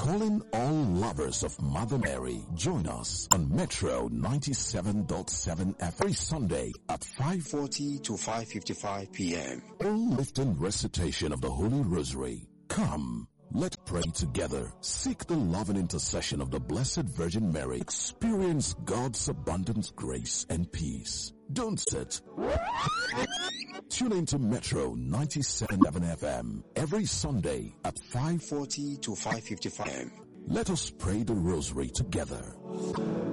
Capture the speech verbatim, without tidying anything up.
Calling all lovers of Mother Mary, join us on Metro ninety-seven point seven every Sunday at five forty to five fifty-five p m All lifting recitation of the Holy Rosary. Come, let's pray together. Seek the love and intercession of the Blessed Virgin Mary. Experience God's abundant grace and peace. Don't sit. Tune into Metro ninety-seven point seven F M every Sunday at five forty to five fifty-five p m Let us pray the Rosary together.